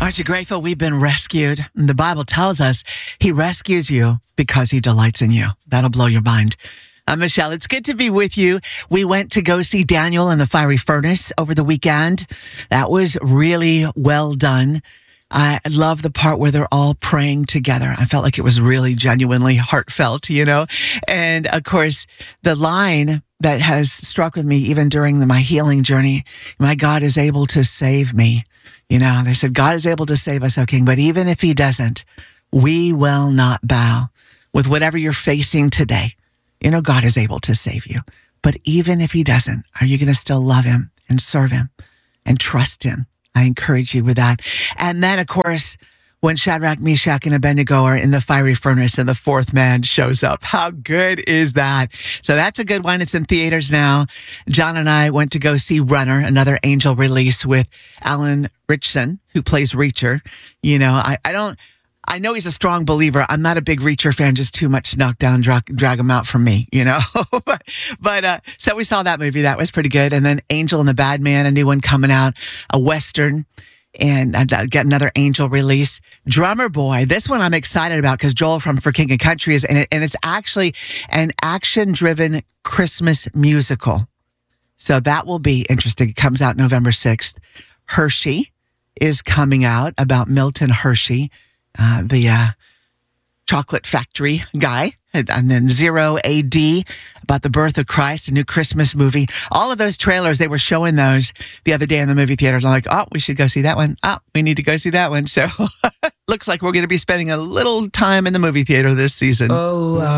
Aren't you grateful we've been rescued? And the Bible tells us he rescues you because he delights in you. That'll blow your mind. I'm Michelle. It's good to be with you. We went to go see Daniel in the Fiery Furnace over the weekend. That was really well done. I love the part where they're all praying together. I felt like it was really genuinely heartfelt, And of course, the line that has struck with me even during my healing journey, my God is able to save me. They said, God is able to save us, O King, but even if he doesn't, we will not bow. With whatever you're facing today, God is able to save you. But even if he doesn't, are you going to still love him and serve him and trust him? I encourage you with that. And then, of course, when Shadrach, Meshach, and Abednego are in the fiery furnace and the fourth man shows up. How good is that? So that's a good one. It's in theaters now. John and I went to go see Runner, another Angel release with Alan Ritchson, who plays Reacher. I know he's a strong believer. I'm not a big Reacher fan, just too much knockdown, drag him out from me, but so we saw that movie. That was pretty good. And then Angel and the Bad Man, a new one coming out, a Western, and I get another Angel release. Drummer Boy, this one I'm excited about because Joel from For King and Country is in it, and it's actually an action-driven Christmas musical. So that will be interesting. It comes out November 6th. Hershey is coming out about Milton Hershey, the chocolate factory guy, and then Zero AD about the birth of Christ, a new Christmas movie. All of those trailers, they were showing those the other day in the movie theater. I'm like, oh, we should go see that one. Oh, we need to go see that one. So looks like we're going to be spending a little time in the movie theater this season.